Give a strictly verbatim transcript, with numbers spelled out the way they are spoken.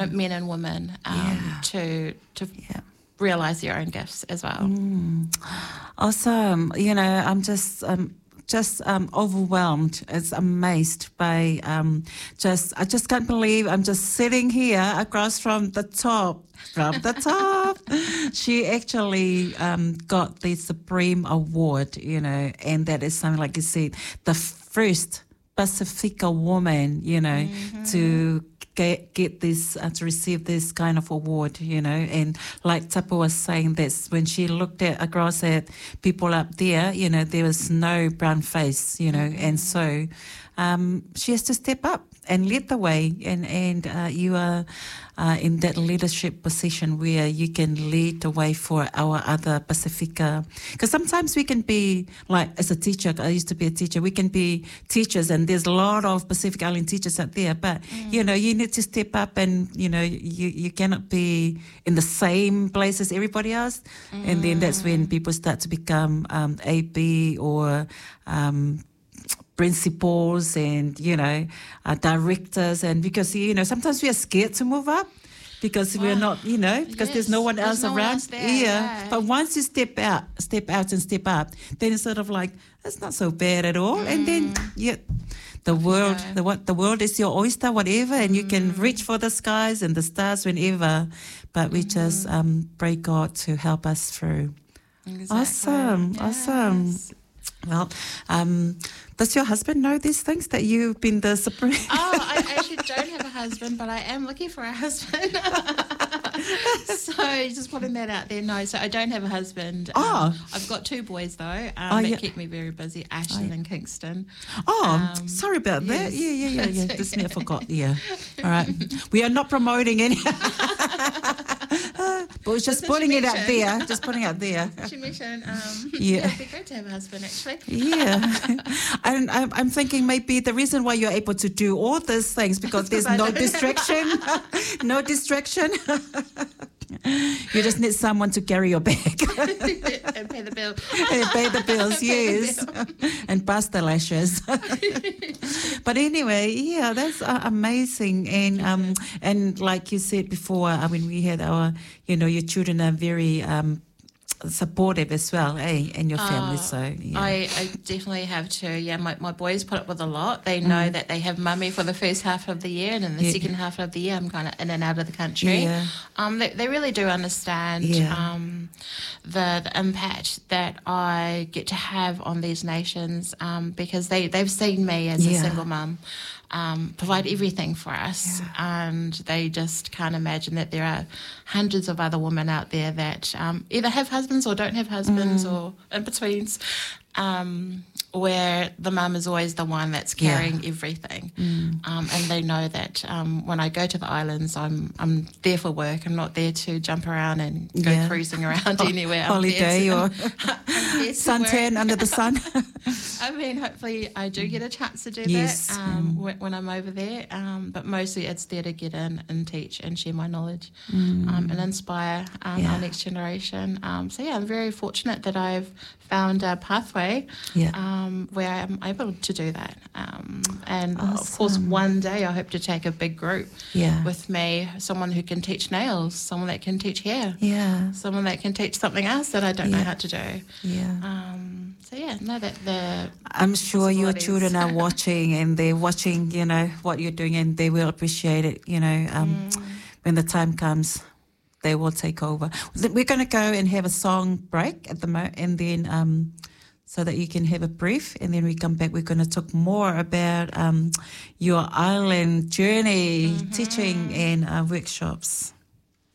know, men and women um, Yeah. to to Yeah. realize their own gifts as well. Mm. Awesome. You know, I'm just um, just um, overwhelmed. It's amazed by um, just. I just can't believe I'm just sitting here across from the top. From the top, she actually um, got the Supreme Award. You know, and that is something like you said, the first Pacifica woman. You know, mm-hmm. to. Get, get this uh, to receive this kind of award, you know, and like Tapu was saying, that when she looked at across at people up there, you know, there was no brown face, you know, mm-hmm. and so um, she has to step up and lead the way, and and uh, you are uh, in that leadership position where you can lead the way for our other Pacifica. Because sometimes we can be like, as a teacher, I used to be a teacher, we can be teachers, and there's a lot of Pacific Island teachers out there, but mm. you know, you need to step up, and you know, you you cannot be in the same place as everybody else, mm. and then that's when people start to become um, A B or um, principals and, you know, uh, directors. And because, you know, sometimes we are scared to move up because wow. we're not, you know, because yes. there's no one else there's around. No one else there, yeah. yeah. But once you step out, step out and step up, then it's sort of like, that's not so bad at all. Mm. And then, yeah, the world, yeah. the what, the world is your oyster, whatever, and mm. you can reach for the skies and the stars whenever. But we mm. just um, pray God to help us through. Exactly. Awesome, yes. awesome. Well, um, does your husband know these things, that you've been the supreme? Oh, I actually don't have a husband, but I am looking for a husband. So just putting that out there. No, so I don't have a husband. Oh. Um, I've got two boys, though, um, oh, that yeah. keep me very busy, Ashton oh. and Kingston. Oh, um, sorry about yes. that. Yeah, yeah, yeah, yeah. Just me, I forgot. Yeah. All right. We are not promoting any. But we're just putting it out there. Just putting it out there. She mentioned, um, yeah. yeah, it'd be great to have a husband, actually. Yeah. And I'm, I'm thinking maybe the reason why you're able to do all these things because there's no distraction. No distraction. You just need someone to carry your bag. And pay the bill. And pay the bills, yes. And pass the lashes. But anyway, yeah, that's uh, amazing. And um, and like you said before, I mean, we had our, you know, your children are very um, supportive as well, eh? And your family, uh, so yeah. I, I definitely have to. Yeah, my, my boys put up with a lot. They know mm. that they have mummy for the first half of the year, and in the yeah. second half of the year, I'm kind of in and out of the country. Yeah. Um, they, they really do understand yeah. um, the the impact that I get to have on these nations, um, because they they've seen me as yeah. a single mum. Um, provide everything for us, yeah. and they just can't imagine that there are hundreds of other women out there that um, either have husbands or don't have husbands mm. or in betweens, um, where the mum is always the one that's carrying yeah. everything, mm. um, and they know that um, when I go to the islands, I'm I'm there for work. I'm not there to jump around and go yeah. cruising around anywhere. Holiday to, or suntan under the sun. I mean, hopefully I do get a chance to do yes. that um, mm. when, when I'm over there, um, but mostly it's there to get in and teach and share my knowledge mm. um, and inspire um, yeah. our next generation. Um, so yeah, I'm very fortunate that I've found a pathway yeah. um, where I'm able to do that. Um, and awesome. Of course, one day I hope to take a big group yeah. with me, someone who can teach nails, someone that can teach hair, yeah. someone that can teach something else that I don't yeah. know how to do. Yeah. Um, so yeah, no, that the I'm sure your children are watching, and they're watching, you know, what you're doing, and they will appreciate it, you know, um, mm. when the time comes. They will take over. We're going to go and have a song break at the moment, and then um, so that you can have a brief, and then we come back. We're going to talk more about um, your island journey, mm-hmm. teaching and uh, workshops.